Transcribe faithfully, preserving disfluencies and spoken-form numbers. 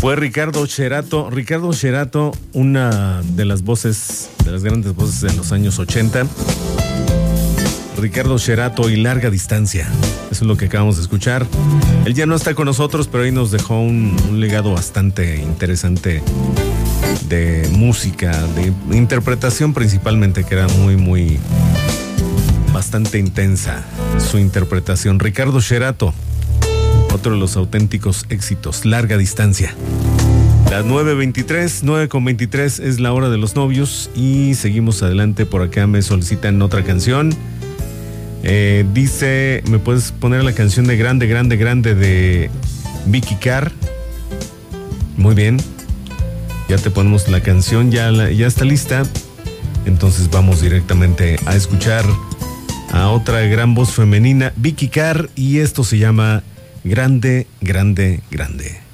Fue Ricardo Sherato. Ricardo Sherato, una de las voces, de las grandes voces de los años ochenta. Ricardo Sherato y Larga Distancia. Eso es lo que acabamos de escuchar. Él ya no está con nosotros, pero ahí nos dejó un, un legado bastante interesante de música, de interpretación principalmente, que era muy, muy, bastante intensa su interpretación. Ricardo Sherato, otro de los auténticos éxitos, Larga Distancia. Las nueve veintitrés, nueve con veintitrés es la hora de los novios y seguimos adelante. Por acá me solicitan otra canción. Eh, dice, ¿me puedes poner la canción de Grande, Grande, Grande de Vicky Carr? Muy bien. Ya te ponemos la canción, ya, la, ya está lista. Entonces vamos directamente a escuchar a otra gran voz femenina, Vicky Carr, y esto se llama Grande, Grande, Grande.